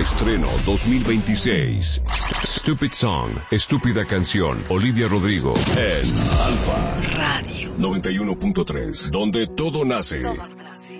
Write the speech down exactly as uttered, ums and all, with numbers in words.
Estreno dos mil veintiséis. Stupid Song, Estúpida Canción, Olivia Rodrigo, en Alfa Radio noventa y uno punto tres, donde todo nace.